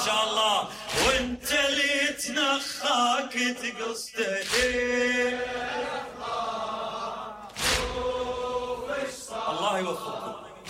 شاء الله. وانت اللي تنخاك تقصده الله يوفقك.